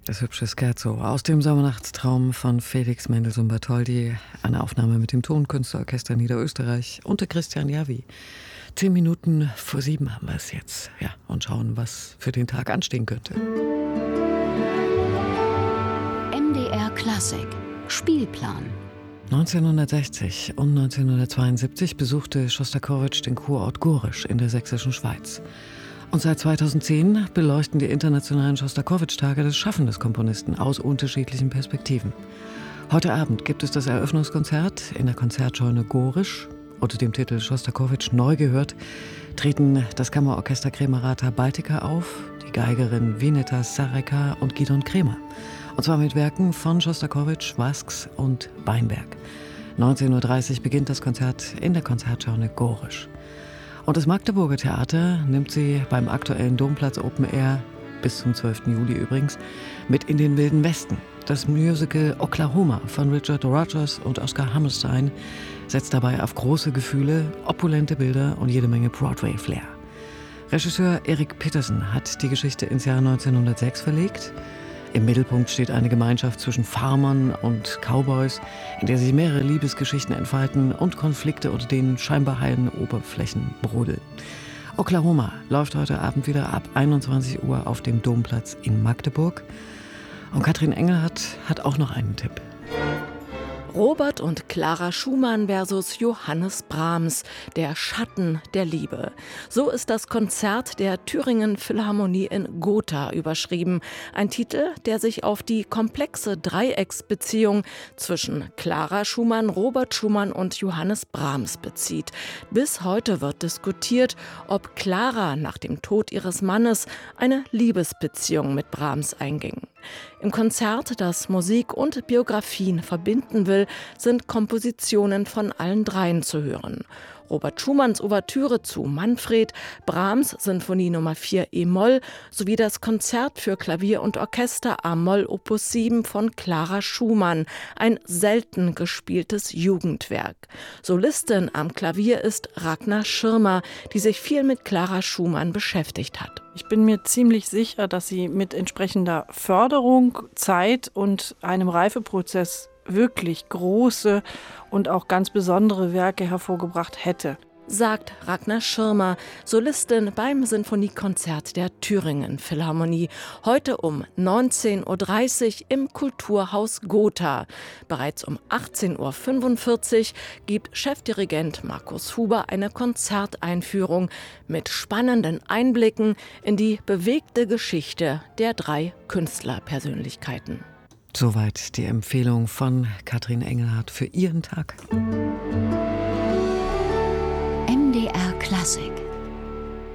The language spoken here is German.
Das hübsche Scherzo aus dem Sommernachtstraum von Felix Mendelssohn Bartholdy. Eine Aufnahme mit dem Tonkünstlerorchester Niederösterreich unter Christian Jawi. 10 Minuten vor 7 haben wir es jetzt. Ja, und schauen, was für den Tag anstehen könnte. MDR Klassik Spielplan. 1960 und 1972 besuchte Schostakowitsch den Kurort Gorisch in der sächsischen Schweiz. Und seit 2010 beleuchten die internationalen Schostakowitsch-Tage das Schaffen des Komponisten aus unterschiedlichen Perspektiven. Heute Abend gibt es das Eröffnungskonzert in der Konzertscheune Gorisch. Unter dem Titel Schostakowitsch neu gehört treten das Kammerorchester Kremerata Baltica auf, die Geigerin Vineta Sareka und Gidon Kremer. Und zwar mit Werken von Schostakowitsch, Wasks und Weinberg. 19.30 Uhr beginnt das Konzert in der Konzertscheune Gorisch. Und das Magdeburger Theater nimmt sie beim aktuellen Domplatz Open Air, bis zum 12. Juli übrigens, mit in den Wilden Westen. Das Musical Oklahoma von Richard Rodgers und Oscar Hammerstein setzt dabei auf große Gefühle, opulente Bilder und jede Menge Broadway-Flair. Regisseur Erik Petersen hat die Geschichte ins Jahr 1906 verlegt. Im Mittelpunkt steht eine Gemeinschaft zwischen Farmern und Cowboys, in der sich mehrere Liebesgeschichten entfalten und Konflikte unter den scheinbar heilen Oberflächen brodeln. Oklahoma läuft heute Abend wieder ab 21 Uhr auf dem Domplatz in Magdeburg. Und Katrin Engelhardt hat auch noch einen Tipp. Robert und Clara Schumann versus Johannes Brahms, der Schatten der Liebe. So ist das Konzert der Thüringen Philharmonie in Gotha überschrieben. Ein Titel, der sich auf die komplexe Dreiecksbeziehung zwischen Clara Schumann, Robert Schumann und Johannes Brahms bezieht. Bis heute wird diskutiert, ob Clara nach dem Tod ihres Mannes eine Liebesbeziehung mit Brahms einging. Im Konzert, das Musik und Biografien verbinden will, sind Kompositionen von allen dreien zu hören. Robert Schumanns Ouvertüre zu Manfred, Brahms Sinfonie Nummer 4 E-Moll sowie das Konzert für Klavier und Orchester A-Moll Opus 7 von Clara Schumann, ein selten gespieltes Jugendwerk. Solistin am Klavier ist Ragnar Schirmer, die sich viel mit Clara Schumann beschäftigt hat. Ich bin mir ziemlich sicher, dass sie mit entsprechender Förderung, Zeit und einem Reifeprozess wirklich große und auch ganz besondere Werke hervorgebracht hätte, sagt Ragnar Schirmer, Solistin beim Sinfoniekonzert der Thüringen Philharmonie. Heute um 19.30 Uhr im Kulturhaus Gotha. Bereits um 18.45 Uhr gibt Chefdirigent Markus Huber eine Konzerteinführung mit spannenden Einblicken in die bewegte Geschichte der drei Künstlerpersönlichkeiten. Soweit die Empfehlung von Katrin Engelhardt für ihren Tag. MDR Klassik